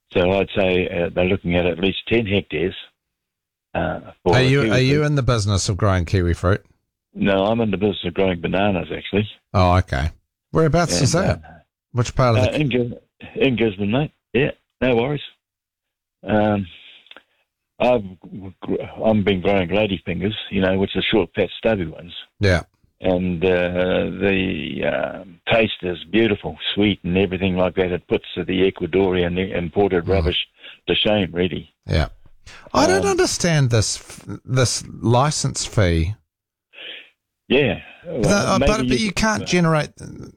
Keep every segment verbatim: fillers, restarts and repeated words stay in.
So I'd say uh, they're looking at at least ten hectares. Uh, for are you kiwi are fruit. you in the business of growing kiwi fruit? No, I'm in the business of growing bananas, actually. Oh, okay. Whereabouts And, is that? uh, Which part of uh, the... in, Gis- in Gisborne, mate. Yeah, no worries. Um, I've I've been growing ladyfingers, you know, which are short, fat, stubby ones. Yeah. And uh, the um, taste is beautiful, sweet, and everything like that. It puts the Ecuadorian imported Mm. rubbish to shame, really. Yeah. I don't Um, understand this this license fee. Yeah. The- Well, uh, maybe but, but you can't generate...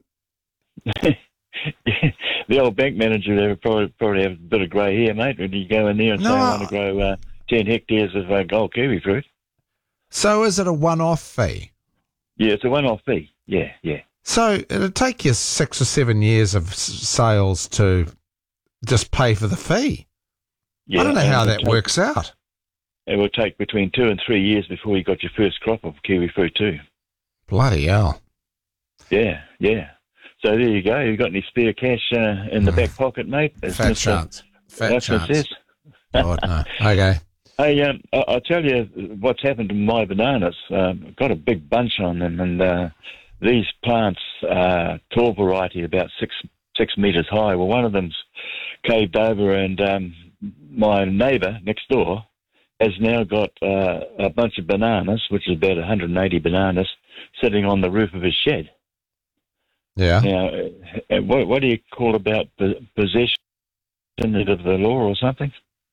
the old bank manager there would probably, probably have a bit of grey hair, mate, when you go in there and No, say, I I- want to grow uh, ten hectares of uh, gold kiwi fruit. So is it a one-off fee? Yeah, it's a one-off fee. Yeah, yeah. So it'll take you six or seven years of s- sales to just pay for the fee. yeah I don't know and how it'll that take- works out. It will take between two and three years before you got your first crop of kiwi fruit too. Bloody hell. Yeah, yeah. So there you go. You got any spare cash uh, in the Mm. back pocket, mate? As Fat Mister chance. Fat Watson chance. says. God, no. Okay. Hey, um, I- I'll tell you what's happened to my bananas. Um, I've got a big bunch on them, and uh, these plants are tall variety, about six six metres high. Well, one of them's caved over, and um, my neighbour next door has now got uh, a bunch of bananas, which is about one hundred eighty bananas, sitting on the roof of his shed. Yeah. Now, uh, what, what do you call about po- possession of the law or something?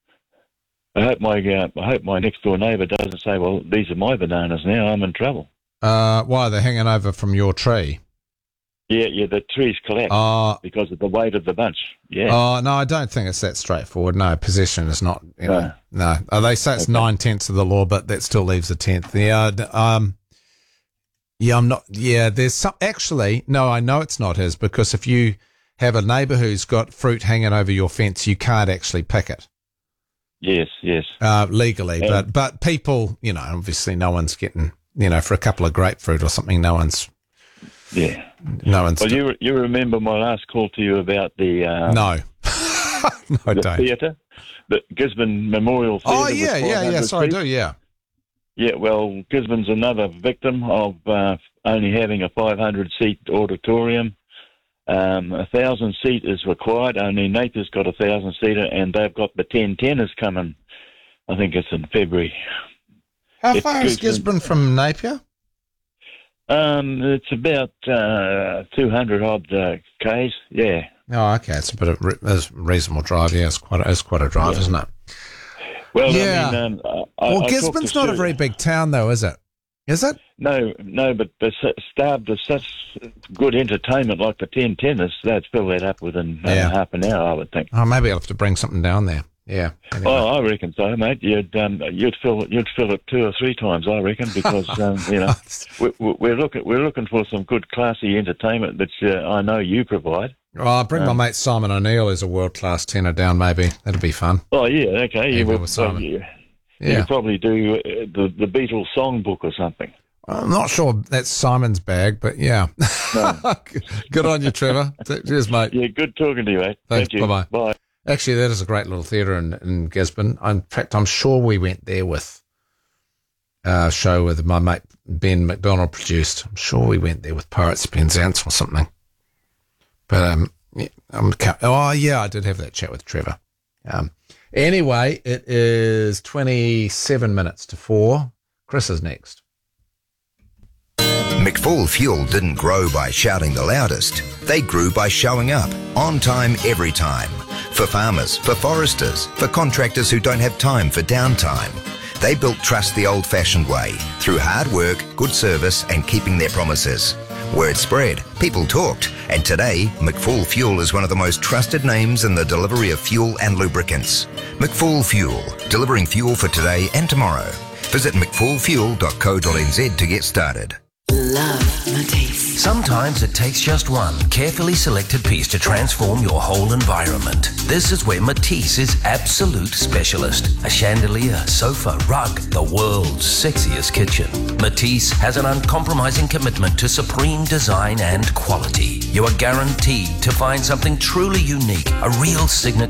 I hope my uh, I hope my next door neighbour doesn't say, "Well, these are my bananas now. I'm in trouble." Uh, why, they're hanging over from your tree? Yeah, yeah. The trees collapsed Uh, because of the weight of the bunch. Yeah. Oh, no, I don't think it's that straightforward. No, possession is not, you know, no. Uh, they say it's Okay. nine-tenths of the law, but that still leaves a tenth. Yeah, d- um, yeah, I'm not, yeah, there's some, actually, no, I know it's not his, because if you have a neighbour who's got fruit hanging over your fence, you can't actually pick it. Yes, yes. Uh, legally, Yeah. but, but people, you know, obviously no one's getting, you know, for a couple of grapefruit or something, no one's, Yeah. no one's, Well, you you remember my last call to you about the uh, no, no, I the don't. theatre, the Gisborne Memorial Theatre. Oh, with yeah, yeah, yeah, 500 sorry, I seats? do, yeah. Yeah, well, Gisborne's another victim of uh, only having a five hundred seat auditorium. Um, a thousand seat is required. Only Napier's got a thousand seater, and they've got the ten teners coming. I think it's in February. How It's far is Gisborne. Gisborne from Napier? Um, it's about uh, two hundred odd uh, k's. Yeah. Oh, okay. It's a bit of re- it's a reasonable drive. Yeah, it's quite a, it's quite a drive, Yeah. isn't it? Well, Yeah. I mean, um, I, Well, I Gisborne's talked to not a Stu- very big town, though, is it? Is it? No, no, but they're so- starved of such good entertainment like the ten tennis. They'd fill that up within uh, Yeah. half an hour, I would think. Oh, maybe I'll have to bring something down there. Yeah. Anyway. Oh, I reckon so, mate. You'd um, you'd fill it, you'd fill it two or three times, I reckon, because um, you know we, we- we're looking we're looking for some good, classy entertainment that uh, I know you provide. Oh, I'll bring my Um, mate Simon O'Neill, who's a world class tenor, down. Maybe that'll be fun. Oh yeah, okay. You, Even would, with Simon. you, you Yeah. could probably do uh, the the Beatles songbook or something. I'm not sure that's Simon's bag, but yeah. No. Good on you, Trevor. Cheers, mate. Yeah, good talking to you, mate. Thanks, Thank you. bye-bye. Bye. Actually, that is a great little theatre in, in Gisborne. In fact, I'm sure we went there with a show with my mate Ben McDonald produced. I'm sure we went there with Pirates of Penzance or something. But, um, yeah, I'm, oh, yeah, I did have that chat with Trevor. Um, anyway, it is twenty-seven minutes to four. Chris is next. McFall Fuel didn't grow by shouting the loudest. They grew by showing up, on time, every time. For farmers, for foresters, for contractors who don't have time for downtime. They built trust the old-fashioned way, through hard work, good service and keeping their promises. Word spread, people talked, and today, McFall Fuel is one of the most trusted names in the delivery of fuel and lubricants. McFall Fuel, delivering fuel for today and tomorrow. Visit mcfall fuel dot co dot n z to get started. Love Matisse. Sometimes it takes just one carefully selected piece to transform your whole environment. This is where Matisse is absolute specialist. A chandelier, sofa, rug, the world's sexiest kitchen. Matisse has an uncompromising commitment to supreme design and quality. You are guaranteed to find something truly unique, a real signature